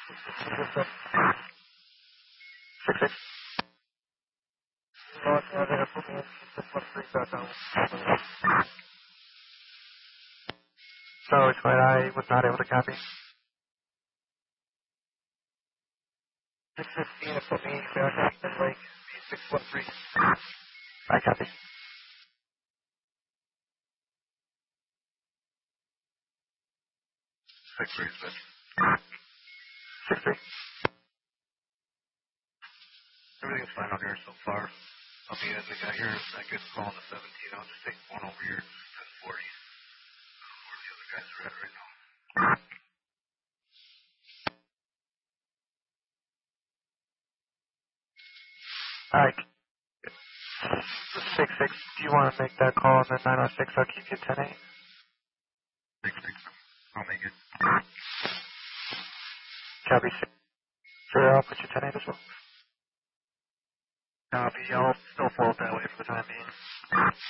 6-6. So it's what I was not able to copy. 615 to put me back up in Lake 613. I copy. 6-3, 6-3. everything's fine out here so far. I'll be as I got here. I guess calling the 17. I'll just take one over here. 1040. I don't know where the other guys are at right now. Alright. 6-6. Do you want to make that call and then 906? I'll keep you 10-8. 6-6. I'll make it. Copy 6. Sure, I'll put you 10-8 as well. Copy. I'll still float that way for the time being.